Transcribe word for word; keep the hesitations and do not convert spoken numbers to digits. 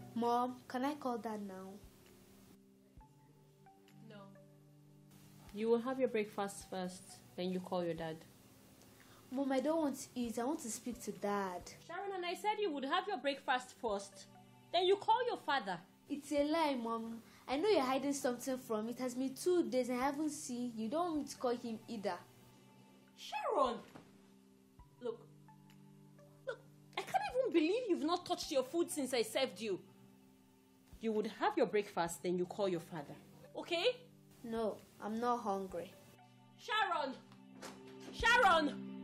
Mom, can I call Dad now? No. You will have your breakfast first, then you call your dad. Mom, I don't want to eat. I want to speak to Dad. Sharon, and I said you would have your breakfast first, then you call your father. It's a lie, Mom. I know you're hiding something from me. It has been two days and I haven't seen you. Don't want me to call him either. Sharon! Look. Look, I can't even believe you've not touched your food since I served you. You would have your breakfast, then you call your father. Okay? No, I'm not hungry. Sharon! Sharon!